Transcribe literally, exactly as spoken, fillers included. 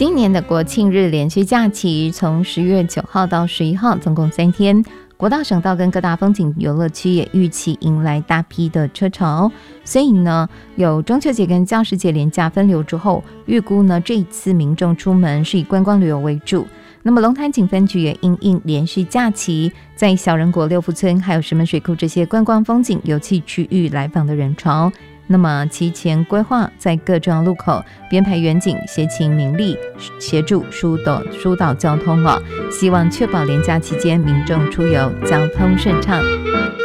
今年的国庆日连续假期从十月九号到十一号，总共三天。国道、省道跟各大风景游乐区也预期迎来大批的车潮，所以呢，有中秋节跟教师节连假分流之后，预估呢这一次民众出门是以观光旅游为主。那么龙潭警分局也因应连续假期，在小人国六福村还有石门水库这些观光风景游憩区域来访的人潮，那么提前规划在各重要路口编排远景，协勤民力协助疏导疏导交通哦，希望确保连假期间民众出游交通顺畅。